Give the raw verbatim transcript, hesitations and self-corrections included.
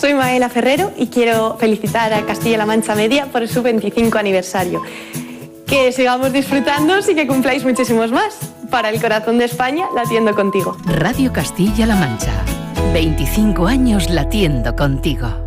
soy Maela Ferrero y quiero felicitar a Castilla-La Mancha Media por su veinticinco aniversario. Que sigamos disfrutando y que cumpláis muchísimos más. Para el corazón de España, latiendo contigo. Radio Castilla-La Mancha. veinticinco años latiendo contigo.